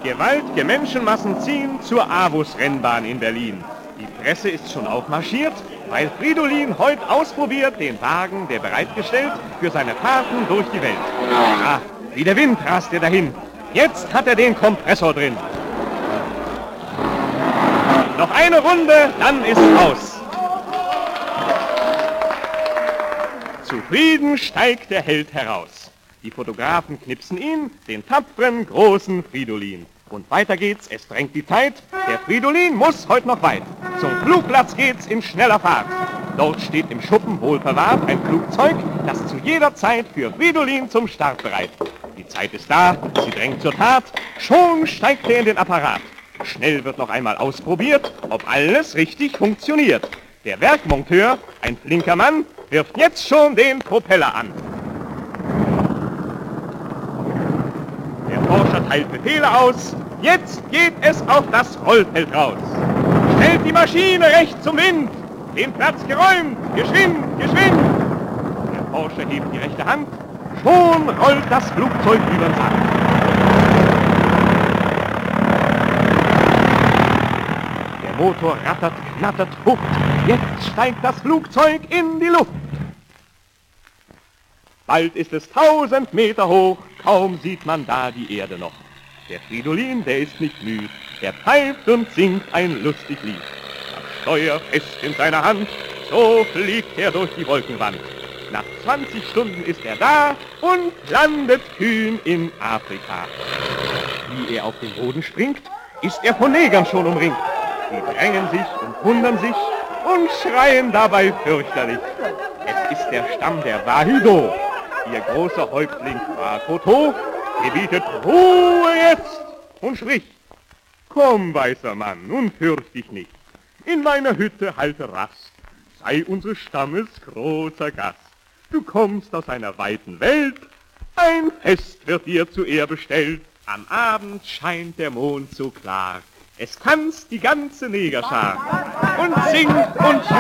Gewaltige Menschenmassen ziehen zur AWUS-Rennbahn in Berlin. Die Presse ist schon aufmarschiert, weil Fridolin heute ausprobiert den Wagen, der bereitgestellt für seine Fahrten durch die Welt. Ah, wie der Wind rast er dahin. Jetzt hat er den Kompressor drin. Noch eine Runde, dann ist aus. Zufrieden steigt der Held heraus. Die Fotografen knipsen ihn, den tapferen, großen Fridolin. Und weiter geht's, es drängt die Zeit. Der Fridolin muss heute noch weit. Zum Flugplatz geht's in schneller Fahrt. Dort steht im Schuppen wohl verwahrt ein Flugzeug, das zu jeder Zeit für Fridolin zum Start bereit. Die Zeit ist da, sie drängt zur Tat. Schon steigt er in den Apparat. Schnell wird noch einmal ausprobiert, ob alles richtig funktioniert. Der Werkmonteur, ein flinker Mann, wirft jetzt schon den Propeller an. Der Forscher teilt Befehle aus. Jetzt geht es auf das Rollfeld raus. Stellt die Maschine recht zum Wind. Den Platz geräumt. Geschwind, geschwind. Der Forscher hebt die rechte Hand. Schon rollt das Flugzeug übern Sand. Der Motor rattert, knattert, hupt. Jetzt steigt das Flugzeug in die Luft. Bald ist es 1000 Meter hoch, kaum sieht man da die Erde noch. Der Fridolin, der ist nicht müd, er pfeift und singt ein lustig Lied. Das Steuer fest in seiner Hand, so fliegt er durch die Wolkenwand. Nach 20 Stunden ist er da und landet kühn in Afrika. Wie er auf den Boden springt, ist er von Negern schon umringt. Die drängen sich und wundern sich und schreien dabei fürchterlich. Es ist der Stamm der Wahido. Ihr großer Häuptling Krakoto gebietet Ruhe jetzt und spricht: Komm, weißer Mann, nun fürcht dich nicht. In meiner Hütte halte Rast, sei unseres Stammes großer Gast. Du kommst aus einer weiten Welt, ein Fest wird dir zur Ehr bestellt. Am Abend scheint der Mond so klar, es tanzt die ganze Negerschar und singt und